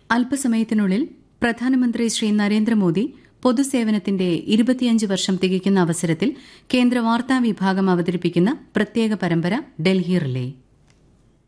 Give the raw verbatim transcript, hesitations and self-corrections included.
അല്പസമയത്തിനുള്ളിൽ പ്രധാനമന്ത്രി ശ്രീ നരേന്ദ്രമോദി പൊതുസേവനത്തിന്റെ ഇരുപത്തിയഞ്ച് വർഷം തികയ്ക്കുന്ന അവസരത്തിൽ കേന്ദ്ര വാർത്താ വിഭാഗം അവതരിപ്പിക്കുന്ന പ്രത്യേക പരമ്പര ഡൽഹി റിലേ.